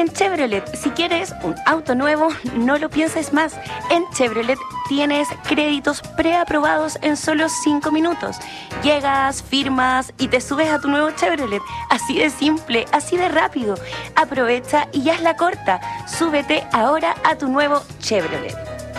En Chevrolet, si quieres un auto nuevo, no lo pienses más. En Chevrolet tienes créditos preaprobados en solo 5 minutos. Llegas, firmas y te subes a tu nuevo Chevrolet. Así de simple, así de rápido. Aprovecha y hazla corta. Súbete ahora a tu nuevo Chevrolet.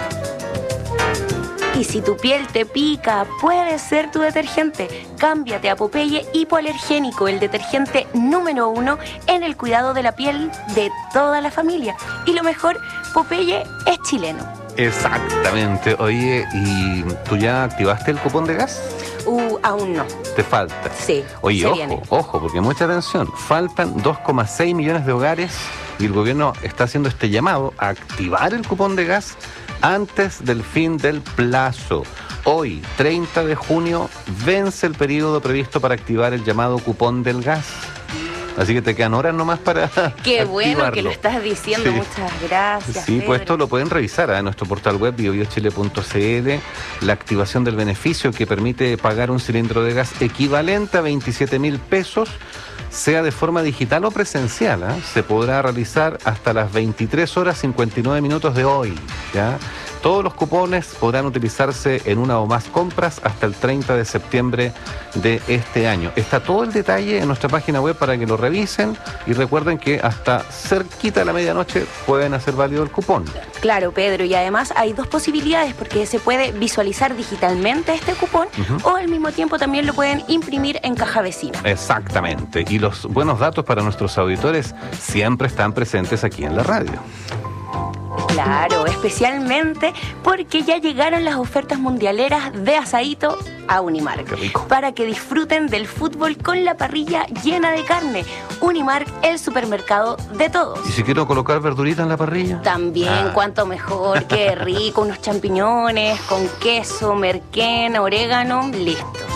Y si tu piel te pica, puede ser tu detergente. Cámbiate a Popeye Hipoalergénico, el detergente número 1 en el cuidado de la piel de toda la familia. Y lo mejor, Popeye es chileno. Exactamente. Oye, ¿y tú ya activaste el cupón de gas? Aún no. ¿Te falta? Sí. Oye, ojo, porque mucha atención. Faltan 2,6 millones de hogares y el gobierno está haciendo este llamado a activar el cupón de gas antes del fin del plazo. Hoy, 30 de junio, vence el periodo previsto para activar el llamado cupón del gas. Así que te quedan horas nomás para Qué activarlo. Bueno que lo estás diciendo, sí. Muchas gracias, Sí, Pedro. pues esto lo pueden revisar en nuestro portal web biobiochile.cl. La activación del beneficio que permite pagar un cilindro de gas equivalente a 27.000 pesos, sea de forma digital o presencial, se podrá realizar hasta las 23 horas 59 minutos de hoy, ¿ya? Todos los cupones podrán utilizarse en una o más compras hasta el 30 de septiembre de este año. Está todo el detalle en nuestra página web para que lo revisen y recuerden que hasta cerquita de la medianoche pueden hacer válido el cupón. Claro, Pedro, y además hay dos posibilidades porque se puede visualizar digitalmente este cupón o al mismo tiempo también lo pueden imprimir en caja vecina. Exactamente, y los buenos datos para nuestros auditores siempre están presentes aquí en la radio. Claro, especialmente porque ya llegaron las ofertas mundialeras de asadito a Unimark. Qué rico. Para que disfruten del fútbol con la parrilla llena de carne. Unimark, el supermercado de todos. ¿Y si quiero colocar verdurita en la parrilla? También, cuanto mejor, qué rico, unos champiñones con queso, merquén, orégano, listo.